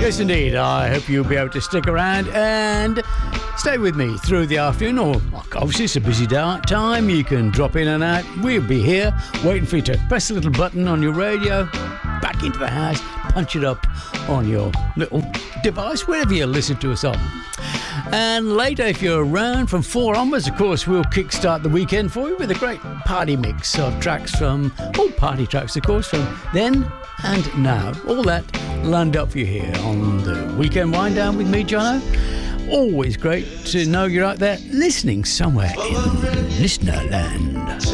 Yes, indeed. I hope you'll be able to stick around and stay with me through the afternoon, or obviously it's a busy time. You can drop in and out. We'll be here waiting for you to press a little button on your radio, back into the house, punch it up on your little device, wherever you listen to us on. And later, if you're around from 4 onwards, of course, we'll kickstart the weekend for you with a great party mix of tracks from, all party tracks, of course, from then and now. All that lined up for you here on the Weekend Wind Down with me, Jono. Always great to know you're out there listening somewhere in listener land.